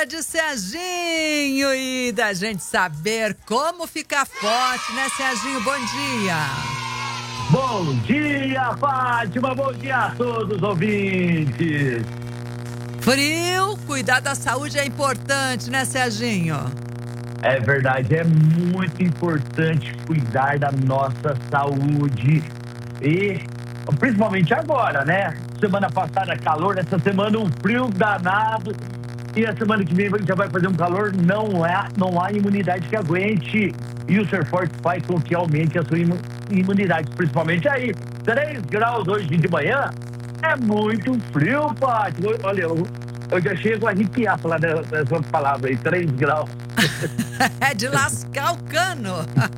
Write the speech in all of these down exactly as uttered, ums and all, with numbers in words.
de Serginho e da gente saber como ficar forte, né, Serginho? Bom dia. Bom dia, Fátima. Bom dia a todos os ouvintes. Frio, cuidar da saúde é importante, né, Serginho? É verdade, é muito importante cuidar da nossa saúde e principalmente agora, né? Semana passada calor, essa semana um frio danado e a semana que vem já vai fazer um calor, não há, não há imunidade que aguente e o Ser Forte faz com que aumente a sua imu- imunidade, principalmente aí, três graus hoje de manhã, é muito frio, Fátima. Olha, eu, eu já chego a arrepiar falar dessa palavra aí, três graus. É de lascar o cano.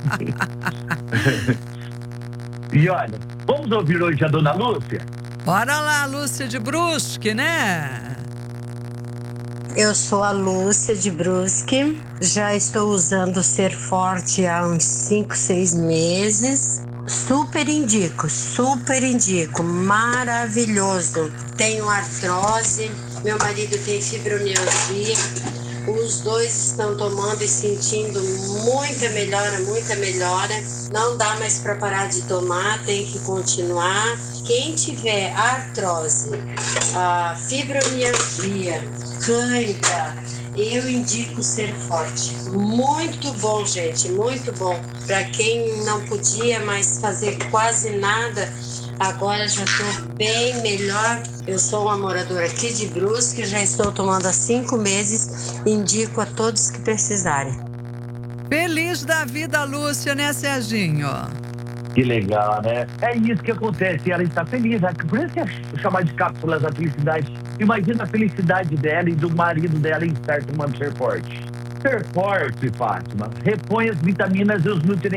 E olha, vamos ouvir hoje a dona Lúcia? Bora lá, Lúcia de Brusque, né? Eu sou a Lúcia de Brusque, já estou usando o Ser Forte há uns cinco, seis meses. Super indico, super indico, maravilhoso. Tenho artrose, meu marido tem fibromialgia. Os dois estão tomando e sentindo muita melhora, muita melhora. Não dá mais para parar de tomar, tem que continuar. Quem tiver artrose, a fibromialgia, cãibra, eu indico Ser Forte. Muito bom, gente, muito bom. Para quem não podia mais fazer quase nada, agora já estou bem melhor. Eu sou uma moradora aqui de Brusque, já estou tomando há cinco meses. Indico a todos que precisarem. Feliz da vida, Lúcia, né, Serginho? Que legal, né? É isso que acontece, ela está feliz, né? Por isso que é chamar de cápsulas da felicidade. Imagina a felicidade dela e do marido dela em estar tomando Ser Forte. Ser Forte, Fátima, repõe as vitaminas e os nutrientes